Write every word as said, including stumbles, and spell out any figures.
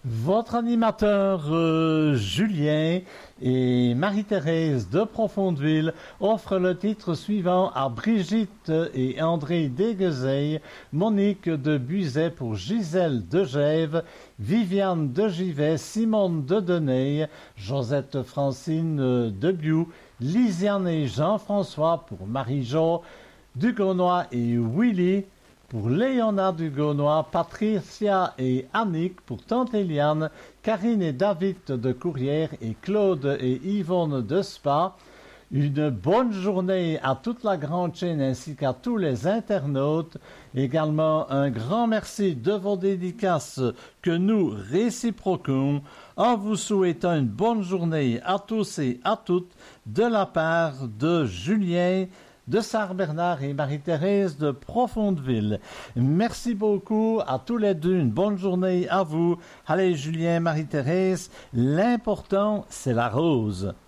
Votre animateur euh, Julien et Marie-Thérèse de Profondeville offrent le titre suivant à Brigitte et André Déguezeil, Monique de Buzet pour Gisèle de Gève, Viviane de Givet, Simone de Deney, Josette Francine de Biou, Lisiane et Jean-François pour Marie-Jo, Dugonois et Willy, pour Léonard Dugonois, Patricia et Annick pour Tante Eliane, Karine et David de Courrières et Claude et Yvonne de Spa. Une bonne journée à toute la grande chaîne ainsi qu'à tous les internautes. Également un grand merci de vos dédicaces que nous réciproquons en vous souhaitant une bonne journée à tous et à toutes de la part de Julien de Sarre-Bernard et Marie-Thérèse de Profondeville. Merci beaucoup à tous les deux. Une bonne journée à vous. Allez, Julien, Marie-Thérèse, l'important, c'est la rose.